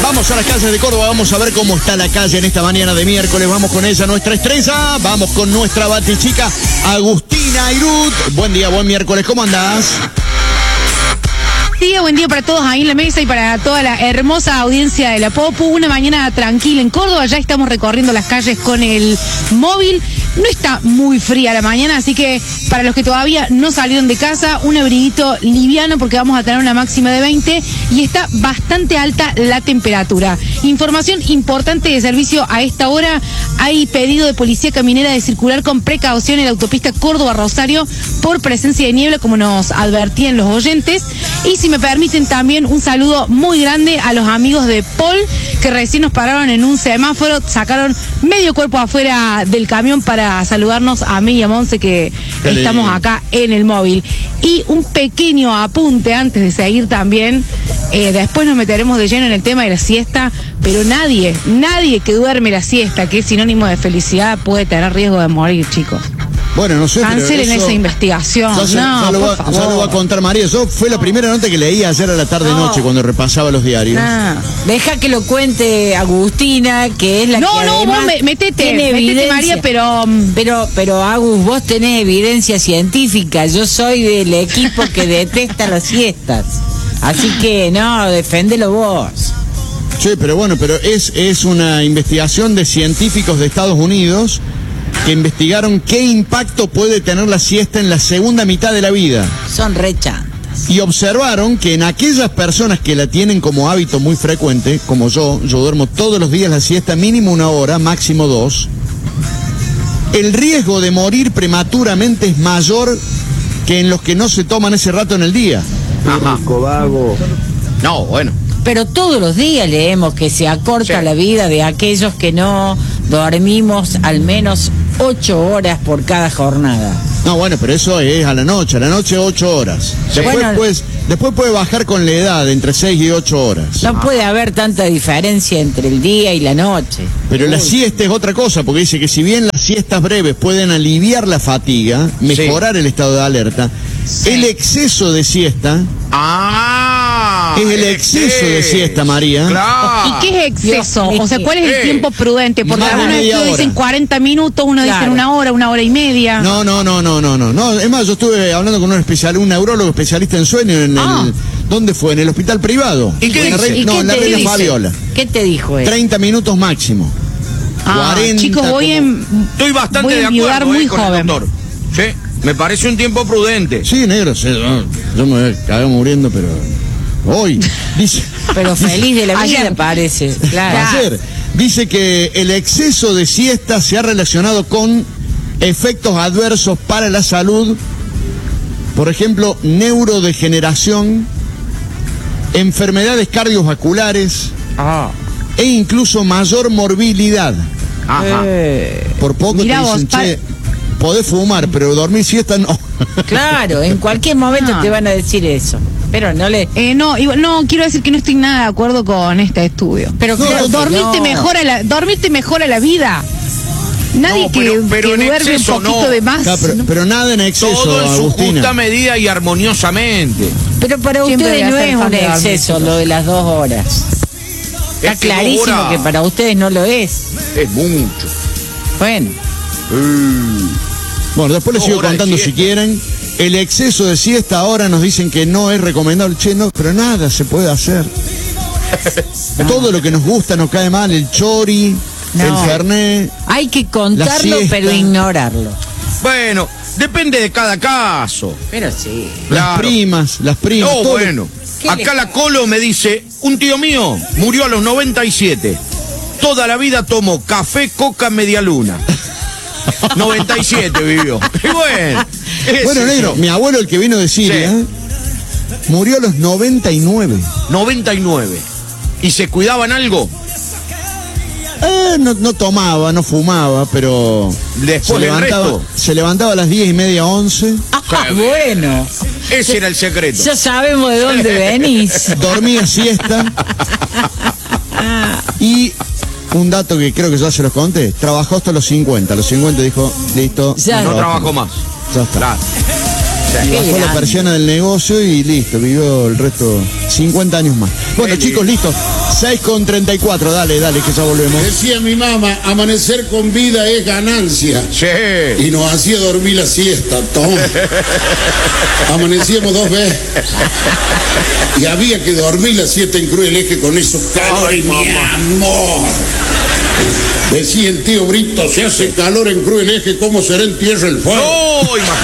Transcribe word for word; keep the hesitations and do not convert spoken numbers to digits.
Vamos a las calles de Córdoba, vamos a ver cómo está la calle en esta mañana de miércoles. Vamos con ella, nuestra estrella. Vamos con nuestra batichica, Agustina Irut. Buen día, buen miércoles, ¿cómo andás? Sí, buen día para todos ahí en la mesa y para toda la hermosa audiencia de la Popu. Una mañana tranquila en Córdoba, ya estamos recorriendo las calles con el móvil. No está muy fría la mañana, así que para los que todavía no salieron de casa, un abriguito liviano porque vamos a tener una máxima de veinte y está bastante alta la temperatura. Información importante de servicio a esta hora. Hay pedido de policía caminera de circular con precaución en la autopista Córdoba-Rosario por presencia de niebla, como nos advertían los oyentes. Y si me permiten también un saludo muy grande a los amigos de Paul, que recién nos pararon en un semáforo, sacaron medio cuerpo afuera del camión para saludarnos a mí y a Monse, que Qué estamos lindo. Acá en el móvil. Y un pequeño apunte antes de seguir también, eh, después nos meteremos de lleno en el tema de la siesta, pero nadie, nadie que duerme la siesta, que es sinónimo de felicidad, puede tener riesgo de morir, chicos. Bueno, no sé, cancelen pero eso, esa investigación. Ya se, no, ya lo por va, favor. ya lo va a contar María. Eso fue la primera nota que leí ayer a la tarde-noche, no. cuando repasaba los diarios. No. Deja que lo cuente Agustina, que es la no, que No, no, vos me, metete, metete María, pero... Pero, pero Agus, vos tenés evidencia científica. Yo soy del equipo que detesta las siestas. Así que, no, deféndelo vos. Sí, pero bueno, pero es, es una investigación de científicos de Estados Unidos que investigaron qué impacto puede tener la siesta en la segunda mitad de la vida. Son re chantas. Y observaron que en aquellas personas que la tienen como hábito muy frecuente, como yo, yo duermo todos los días la siesta, mínimo una hora, máximo dos, el riesgo de morir prematuramente es mayor que en los que no se toman ese rato en el día. Ajá. Vago. No, bueno. Pero todos los días leemos que se acorta sí. la vida de aquellos que no dormimos al menos ocho horas por cada jornada. No, bueno, pero eso es a la noche, a la noche ocho horas. Después, bueno, pues, después puede bajar con la edad, entre seis y ocho horas. No ah. puede haber tanta diferencia entre el día y la noche. Pero Uy. la siesta es otra cosa, porque dice que si bien las siestas breves pueden aliviar la fatiga, mejorar sí. el estado de alerta, sí. el exceso de siesta... Ah, es el exceso exceso de siesta, María. Claro. ¿Y qué es exceso? O sea, ¿cuál es el tiempo prudente? Porque Más algunos estudios dicen cuarenta minutos, uno claro. dicen una hora, una hora y media. No, no, no, no, no, no. no es más, yo estuve hablando con un especial, un neurólogo especialista en sueño en ah. el... ¿Dónde fue? En el hospital privado. ¿Y qué en dice? ¿Y no, qué en la Reina Fabiola. ¿Qué te dijo él? treinta minutos máximo. Ah, cuarenta. Chicos, voy en... Estoy bastante voy de acuerdo muy eh, con joven. el doctor. Sí, me parece un tiempo prudente. Sí, negro, sí, no, yo me voy a cagar muriendo, pero... Hoy, dice... Pero feliz de la vida, Ayer. parece. Claro. Ayer, dice que el exceso de siesta se ha relacionado con efectos adversos para la salud, por ejemplo, neurodegeneración, enfermedades cardiovasculares ah. e incluso mayor morbilidad. Ajá. Eh. Por poco Mirá te dicen, vos, che, podés fumar, pero dormir siesta no. Claro, en cualquier momento no. te van a decir eso. Pero no le... Eh, no, igual, no, quiero decir que no estoy nada de acuerdo con este estudio. Pero no, claro, dormirte, no. mejora la, dormirte mejora la vida. Nadie No, pero- que, pero que en duerme exceso un poquito no. de más. Claro, pero, ¿no? pero nada en exceso, Todo en su Agustina. justa medida y armoniosamente. Pero para Siempre ustedes voy a no ser es fan un de dormir, exceso chicos. lo de las dos horas. Está Es que clarísimo dos horas que para ustedes no lo es. Es mucho. Bueno, Bueno, después les Dos sigo horas de contando si siesta. quieren. El exceso de siesta ahora nos dicen que no es recomendable. Che, no, pero nada se puede hacer. Todo lo que nos gusta nos cae mal. El chori, No. el fernet. hay que contarlo siesta. pero ignorarlo. Bueno, depende de cada caso. Pero sí. Las Claro. primas, las primas. No, todo. bueno. ¿Qué Acá le- la Colo me dice, un tío mío murió a los noventa y siete. Toda la vida tomó café, coca, media luna. noventa y siete vivió. Y bueno. es Bueno, eso. negro, mi abuelo, el que vino de Siria, Sí. murió a los noventa y nueve. noventa y nueve. ¿Y se cuidaban algo? Eh, no, no tomaba, no fumaba, pero Después se del levantaba, resto. se levantaba a las diez y media, once, Ah, Qué bien. bueno. Ese era el secreto. Ya sabemos de dónde venís. dormía siesta y un dato que creo que ya se los conté, trabajó hasta los cincuenta, a los cincuenta dijo, listo, Ya. No trabajo trabajo más. Ya está. Claro. Y Qué bajó la grande. persiana del negocio y listo, vivió el resto cincuenta años más. Bueno, Qué chicos, listo. seis con treinta y cuatro, dale, dale, que ya volvemos. Decía mi mamá, amanecer con vida es ganancia. Sí. Y nos hacía dormir la siesta, toma. Amanecíamos dos veces. Y había que dormir la siesta en Cruz del Eje con esos calores, mi amor. Decía el tío Brito, se hace calor en Cruz del Eje, ¿cómo será en Tierra el Fuego? ¡Oh, imagínate!